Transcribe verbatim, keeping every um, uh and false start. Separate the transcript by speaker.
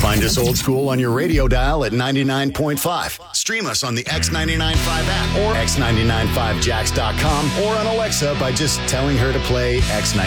Speaker 1: Find us old school on your radio dial at ninety-nine point five. Stream us on the X ninety-nine point five app or x nine nine five jacks dot com or on Alexa by just telling her to play X ninety-nine.